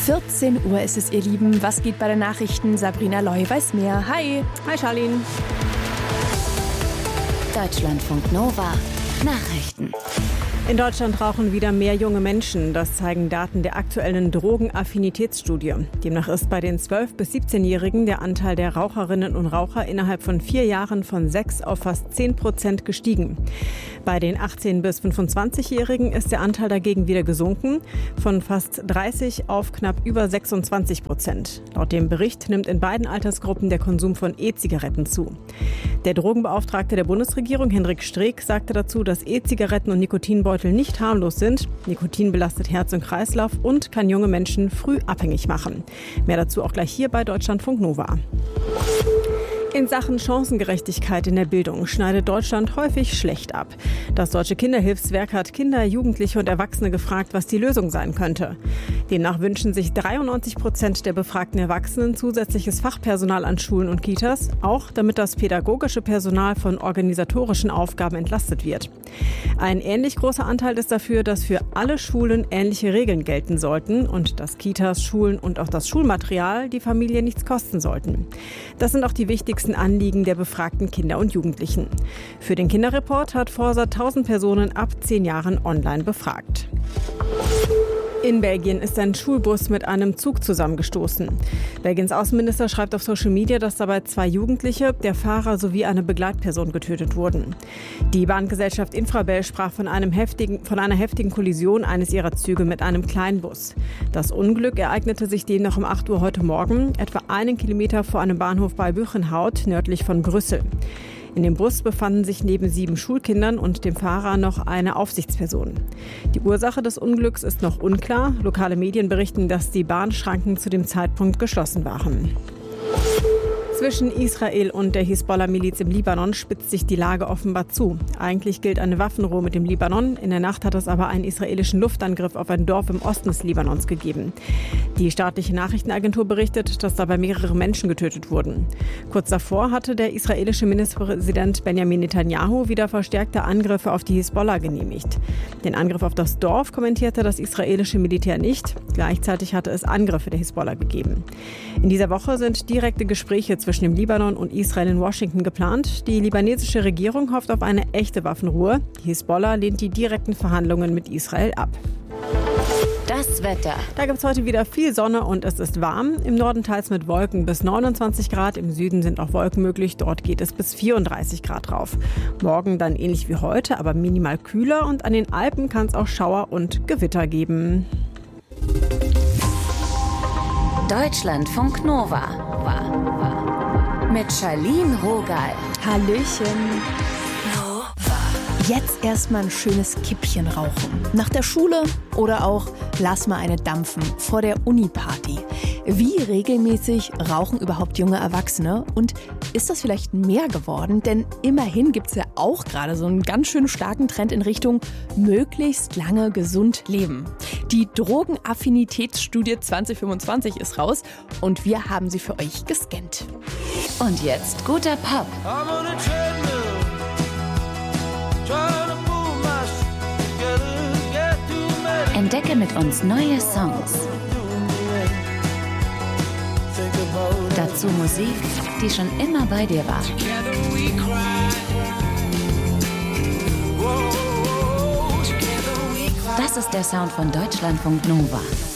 14 Uhr ist es, ihr Lieben. Was geht bei den Nachrichten? Sabrina Loy weiß mehr. Hi. Hi, Charlene. Deutschlandfunk Nova. Nachrichten. In Deutschland rauchen wieder mehr junge Menschen. Das zeigen Daten der aktuellen Drogenaffinitätsstudie. Demnach ist bei den 12- bis 17-Jährigen der Anteil der Raucherinnen und Raucher innerhalb von 4 Jahren von 6 auf fast 10% gestiegen. Bei den 18- bis 25-Jährigen ist der Anteil dagegen wieder gesunken, von fast 30 auf knapp über 26%. Laut dem Bericht nimmt in beiden Altersgruppen der Konsum von E-Zigaretten zu. Der Drogenbeauftragte der Bundesregierung, Hendrik Streeck, sagte dazu, dass E-Zigaretten und Nikotinbeutel nicht harmlos sind. Nikotin belastet Herz und Kreislauf und kann junge Menschen früh abhängig machen. Mehr dazu auch gleich hier bei Deutschlandfunk Nova. In Sachen Chancengerechtigkeit in der Bildung schneidet Deutschland häufig schlecht ab. Das Deutsche Kinderhilfswerk hat Kinder, Jugendliche und Erwachsene gefragt, was die Lösung sein könnte. Demnach wünschen sich 93% der befragten Erwachsenen zusätzliches Fachpersonal an Schulen und Kitas, auch damit das pädagogische Personal von organisatorischen Aufgaben entlastet wird. Ein ähnlich großer Anteil ist dafür, dass für alle Schulen ähnliche Regeln gelten sollten und dass Kitas, Schulen und auch das Schulmaterial die Familie nichts kosten sollten. Das sind auch die wichtigsten Anliegen der befragten Kinder und Jugendlichen. Für den Kinderreport hat Forsa 1000 Personen ab 10 Jahren online befragt. In Belgien ist ein Schulbus mit einem Zug zusammengestoßen. Belgiens Außenminister schreibt auf Social Media, dass dabei 2 Jugendliche, der Fahrer sowie eine Begleitperson getötet wurden. Die Bahngesellschaft Infrabel sprach von einer heftigen Kollision eines ihrer Züge mit einem Kleinbus. Das Unglück ereignete sich demnach um 8 Uhr heute Morgen, etwa 1 Kilometer vor einem Bahnhof bei Buchenhout, nördlich von Brüssel. In dem Bus befanden sich neben 7 Schulkindern und dem Fahrer noch eine Aufsichtsperson. Die Ursache des Unglücks ist noch unklar. Lokale Medien berichten, dass die Bahnschranken zu dem Zeitpunkt geschlossen waren. Zwischen Israel und der Hisbollah-Miliz im Libanon spitzt sich die Lage offenbar zu. Eigentlich gilt eine Waffenruhe mit dem Libanon. In der Nacht hat es aber einen israelischen Luftangriff auf ein Dorf im Osten des Libanons gegeben. Die staatliche Nachrichtenagentur berichtet, dass dabei mehrere Menschen getötet wurden. Kurz davor hatte der israelische Ministerpräsident Benjamin Netanyahu wieder verstärkte Angriffe auf die Hisbollah genehmigt. Den Angriff auf das Dorf kommentierte das israelische Militär nicht. Gleichzeitig hatte es Angriffe der Hisbollah gegeben. In dieser Woche sind direkte Gespräche zwischen dem Libanon und Israel in Washington geplant. Die libanesische Regierung hofft auf eine echte Waffenruhe. Die Hisbollah lehnt die direkten Verhandlungen mit Israel ab. Das Wetter. Da gibt es heute wieder viel Sonne und es ist warm. Im Norden teils mit Wolken bis 29 Grad. Im Süden sind auch Wolken möglich. Dort geht es bis 34 Grad rauf. Morgen dann ähnlich wie heute, aber minimal kühler. Und an den Alpen kann es auch Schauer und Gewitter geben. Deutschlandfunk Nova. Mit Charlene Rogal. Hallöchen. Jetzt erstmal ein schönes Kippchen rauchen. Nach der Schule oder auch lass mal eine dampfen vor der Uni-Party. Wie regelmäßig rauchen überhaupt junge Erwachsene? Und ist das vielleicht mehr geworden? Denn immerhin gibt es ja auch gerade so einen ganz schön starken Trend in Richtung möglichst lange gesund leben. Die Drogenaffinitätsstudie 2025 ist raus und wir haben sie für euch gescannt. Und jetzt guter Pop. Entdecke mit uns neue Songs. Dazu Musik, die schon immer bei dir war. Das ist der Sound von Deutschlandfunk Nova.